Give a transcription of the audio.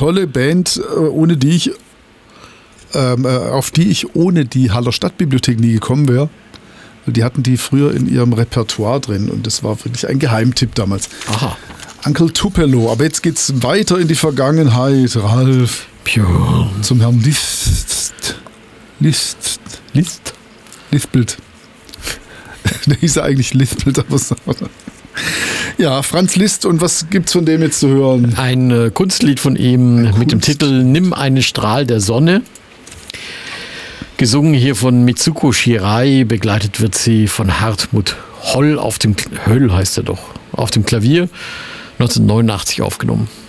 tolle Band, auf die ich ohne die Haller Stadtbibliothek nie gekommen wäre. Die hatten die früher in ihrem Repertoire drin und das war wirklich ein Geheimtipp damals. Aha. Uncle Tupelo. Aber jetzt geht's weiter in die Vergangenheit, Ralf. Björn. Zum Herrn Lispelt. Der hieß ja eigentlich Lispelt, aber so. Ja, Franz Liszt, und was gibt's von dem jetzt zu hören? Ein Kunstlied von ihm mit dem Titel Nimm einen Strahl der Sonne. Gesungen hier von Mitsuko Shirai, begleitet wird sie von Hartmut Höll auf dem Klavier, 1989 aufgenommen.